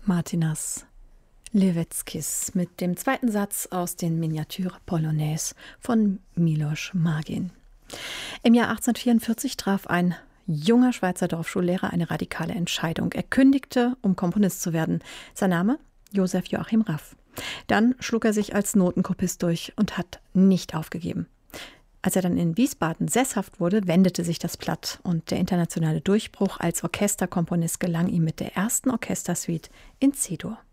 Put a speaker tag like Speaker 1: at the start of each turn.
Speaker 1: Martinas Leweckis mit dem zweiten Satz aus den Miniature Polonaise von Miloš Magin. Im Jahr 1844 traf ein junger Schweizer Dorfschullehrer eine radikale Entscheidung. Er kündigte, um Komponist zu werden. Sein Name? Josef Joachim Raff. Dann schlug er sich als Notenkopist durch und hat nicht aufgegeben. Als er dann in Wiesbaden sesshaft wurde, wendete sich das Blatt und der internationale Durchbruch als Orchesterkomponist gelang ihm mit der ersten Orchestersuite in C-Dur.